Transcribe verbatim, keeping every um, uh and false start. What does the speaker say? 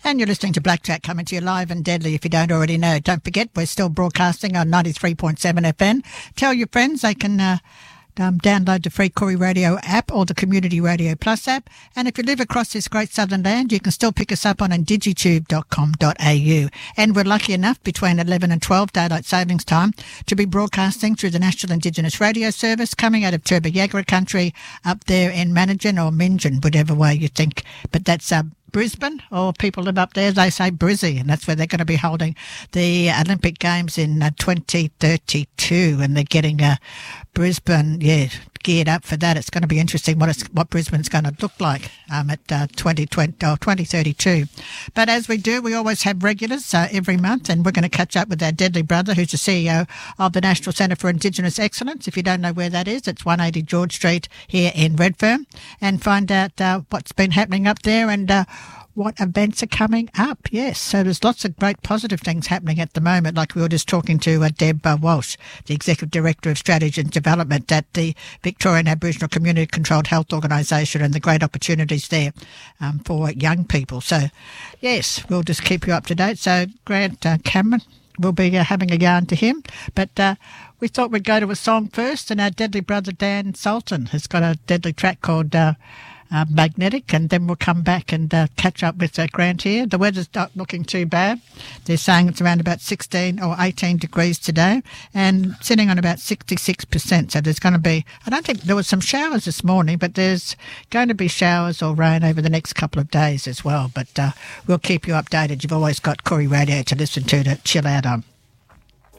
And you're listening to Blackjack coming to you live and deadly if you don't already know. Don't forget, we're still broadcasting on ninety-three point seven F M. Tell your friends they can uh, um, download the free Koori Radio app or the Community Radio Plus app. And if you live across this great southern land, you can still pick us up on indigitube dot com dot a u. And we're lucky enough between eleven and twelve daylight savings time to be broadcasting through the National Indigenous Radio Service coming out of Turba Yagra country up there in Mannigan or Minjan, whatever way you think. But that's uh, Brisbane, or people live up there, they say Brizzy, and that's where they're going to be holding the Olympic Games in uh, twenty thirty-two, and they're getting uh, Brisbane, yeah, geared up for that. It's going to be interesting what it's, what Brisbane's going to look like um, at uh, twenty twenty, or twenty thirty-two. But as we do, we always have regulars uh, every month, and we're going to catch up with our deadly brother, who's the C E O of the National Centre for Indigenous Excellence. If you don't know where that is, it's one eighty George Street here in Redfern, and find out uh, what's been happening up there and uh, what events are coming up. Yes, so there's lots of great positive things happening at the moment, like we were just talking to uh, Deb uh, Walsh, the Executive Director of Strategy and Development at the Victorian Aboriginal Community Controlled Health Organisation, and the great opportunities there um, for young people. So, yes, we'll just keep you up to date. So, Grant uh, Cameron, we'll be uh, having a yarn to him, but uh, we thought we'd go to a song first, and our deadly brother Dan Sultan has got a deadly track called Uh, Uh, magnetic, and then we'll come back and uh, catch up with uh, Grant here. The weather's not looking too bad. They're saying it's around about sixteen or eighteen degrees today and sitting on about sixty-six percent. So there's going to be, I don't think there was some showers this morning, but there's going to be showers or rain over the next couple of days as well. But uh, we'll keep you updated. You've always got Koori Radio to listen to to chill out on.